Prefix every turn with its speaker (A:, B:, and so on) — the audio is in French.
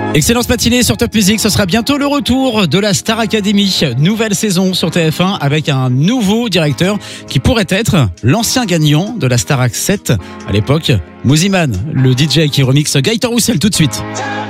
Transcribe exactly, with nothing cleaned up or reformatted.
A: Excellente matinée sur Top Music, ce sera bientôt le retour de la Star Academy. Nouvelle saison sur T F un avec un nouveau directeur qui pourrait être l'ancien gagnant de la Starac sept à l'époque, Mosiman, le D J qui remixe Gaëtan Roussel tout de suite.